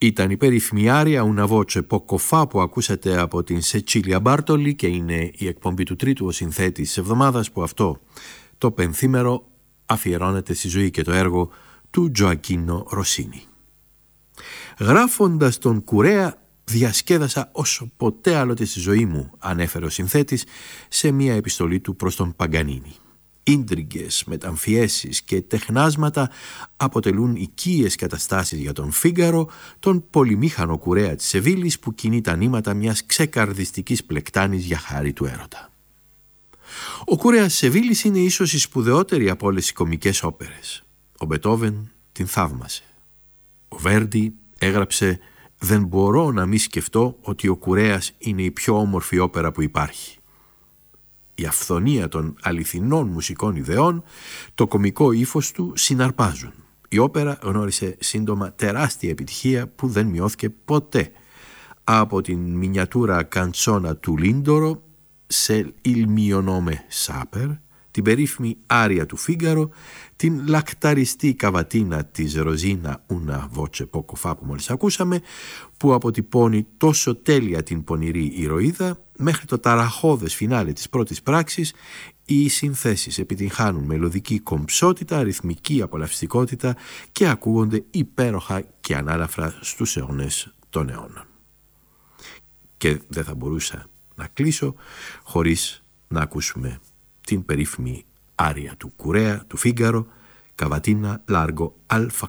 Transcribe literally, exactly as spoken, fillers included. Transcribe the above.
Ήταν η περίφημη άρια «Una voce poco fa» που ακούσατε από την Σετσίλια Μπάρτολη και είναι η εκπομπή του τρίτου ο συνθέτης της εβδομάδας που αυτό το πενθήμερο αφιερώνεται στη ζωή και το έργο του Τζοακίνο Ροσίνι. Γράφοντας τον Κουρέα διασκέδασα όσο ποτέ άλλοτε στη ζωή μου, ανέφερε ο συνθέτης σε μια επιστολή του προς τον Παγκανίνη. Ίντριγκες, μεταμφιέσεις και τεχνάσματα αποτελούν οικίες καταστάσεις για τον Φίγκαρο, τον πολυμήχανο κουρέα της Σεβίλης που κινεί τα νήματα μιας ξεκαρδιστικής πλεκτάνης για χάρη του έρωτα. Ο κουρέας Σεβίλης είναι ίσως η σπουδαιότερη από όλες οι κομικές όπερες. Ο Μπετόβεν την θαύμασε. Ο Βέρντι έγραψε «Δεν μπορώ να μη σκεφτώ ότι ο κουρέας είναι η πιο όμορφη όπερα που υπάρχει». Η αυθονία των αληθινών μουσικών ιδεών, το κωμικό ύφος του συναρπάζουν. Η όπερα γνώρισε σύντομα τεράστια επιτυχία που δεν μειώθηκε ποτέ. Από την μινιατούρα καντσόνα του Λίντορο σε «Il mio nome saper», την περίφημη άρια του Φίγκαρο, την λακταριστή καβατίνα της Ροζίνα «Una voce poco fa» που μόλις ακούσαμε, που αποτυπώνει τόσο τέλεια την πονηρή ηρωίδα, μέχρι το ταραχώδες φινάλε της πρώτης πράξης, οι συνθέσεις επιτυγχάνουν μελωδική κομψότητα, ρυθμική απολαυστικότητα και ακούγονται υπέροχα και ανάλαφρα στους αιώνες των αιώνων. Και δεν θα μπορούσα να κλείσω χωρίς να ακούσουμε την περίφημη άρια του Κουρέα, του Φίγκαρο, Καβατίνα Λάργο Αλφα